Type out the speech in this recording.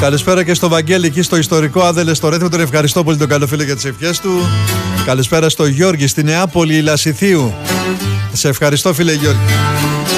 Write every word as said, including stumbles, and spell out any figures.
Καλησπέρα και στο Βαγγέλη εκεί στο ιστορικό Άδελε στο Ρέθιμο. Τον ευχαριστώ πολύ τον καλό φίλο για τις ευχές του. Καλησπέρα στο Γιώργη στη Νεάπολη Λασιθίου. Σε ευχαριστώ φίλε Γιώργη.